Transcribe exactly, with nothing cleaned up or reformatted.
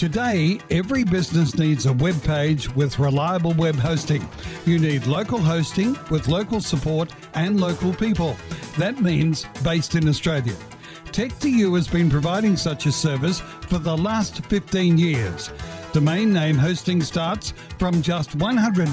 Today, every business needs a web page with reliable web hosting. You need local hosting with local support and local people. That means based in Australia. Tech two U has been providing such a service for the last fifteen years. Domain name hosting starts from just one hundred